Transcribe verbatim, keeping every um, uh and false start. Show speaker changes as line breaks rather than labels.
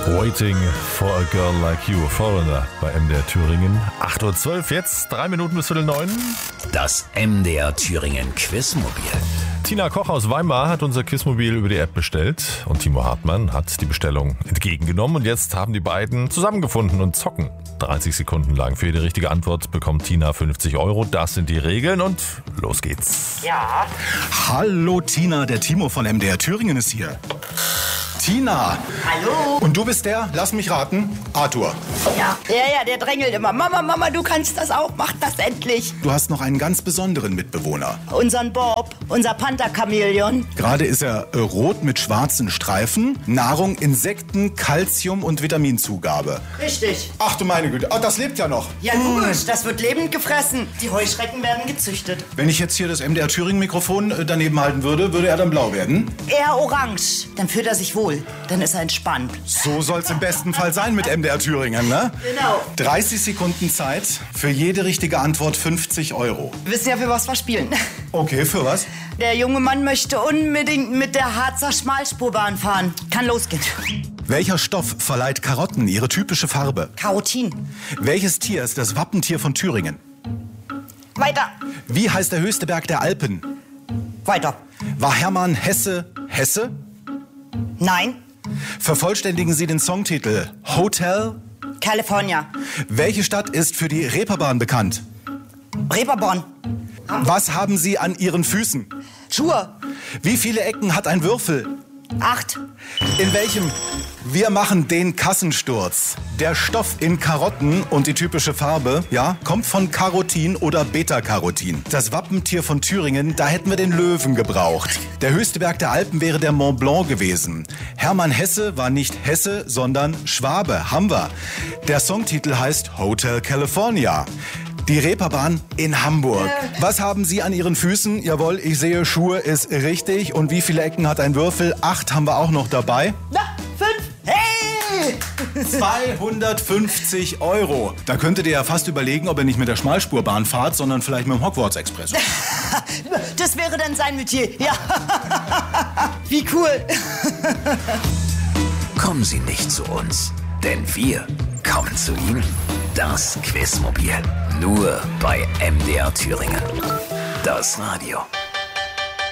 Waiting for a Girl Like You, Foreigner bei M D R Thüringen. acht Uhr zwölf, jetzt drei Minuten bis Viertel neun.
Das M D R Thüringen Quizmobil.
Tina Koch aus Weimar hat unser Quizmobil über die App bestellt und Timo Hartmann hat die Bestellung entgegengenommen und jetzt haben die beiden zusammengefunden und zocken. dreißig Sekunden lang. Für jede richtige Antwort bekommt Tina fünfzig Euro. Das sind die Regeln und los geht's.
Ja.
Hallo Tina, der Timo von M D R Thüringen ist hier. Tina.
Hallo.
Und du bist der, lass mich raten, Arthur.
Ja. Ja, ja, der drängelt immer. Mama, Mama, du kannst das auch. Mach das endlich.
Du hast noch einen ganz besonderen Mitbewohner.
Unseren Bob, unser Panther-Chamäleon.
Gerade ist er äh, rot mit schwarzen Streifen. Nahrung, Insekten, Calcium und Vitaminzugabe.
Richtig.
Ach du meine Güte, oh, das lebt ja noch.
Ja, logisch. Das wird lebend gefressen. Die Heuschrecken werden gezüchtet.
Wenn ich jetzt hier das M D R Thüringen Mikrofon äh, daneben halten würde, würde er dann blau werden?
Eher orange. Dann fühlt er sich wohl. Dann ist er entspannt.
So soll's im besten Fall sein mit M D R Thüringen, ne?
Genau.
dreißig Sekunden Zeit, für jede richtige Antwort fünfzig Euro.
Wir wissen ja, für was wir spielen.
Okay, für was?
Der junge Mann möchte unbedingt mit der Harzer Schmalspurbahn fahren. Kann losgehen.
Welcher Stoff verleiht Karotten ihre typische Farbe?
Karotin.
Welches Tier ist das Wappentier von Thüringen?
Weiter.
Wie heißt der höchste Berg der Alpen?
Weiter.
War Hermann Hesse Hesse?
Nein.
Vervollständigen Sie den Songtitel Hotel.
California.
Welche Stadt ist für die Reeperbahn bekannt?
Reeperbahn.
Was haben Sie an Ihren Füßen?
Schuhe.
Wie viele Ecken hat ein Würfel?
Acht.
In welchem? Wir machen den Kassensturz. Der Stoff in Karotten und die typische Farbe, ja, kommt von Carotin oder Beta-Carotin. Das Wappentier von Thüringen, da hätten wir den Löwen gebraucht. Der höchste Berg der Alpen wäre der Mont Blanc gewesen. Hermann Hesse war nicht Hesse, sondern Schwabe. Haben wir. Der Songtitel heißt Hotel California. Die Reeperbahn in Hamburg. Was haben Sie an Ihren Füßen? Jawohl, ich sehe, Schuhe ist richtig. Und wie viele Ecken hat ein Würfel? Acht haben wir auch noch dabei.
Na, fünf. Hey!
zweihundertfünfzig Euro. Da könntet ihr ja fast überlegen, ob ihr nicht mit der Schmalspurbahn fahrt, sondern vielleicht mit dem Hogwarts Express.
Das wäre dann sein Metier. Ja. Wie cool.
Kommen Sie nicht zu uns, denn wir kommen zu Ihnen. Das Quizmobil. Nur bei M D R Thüringen. Das Radio.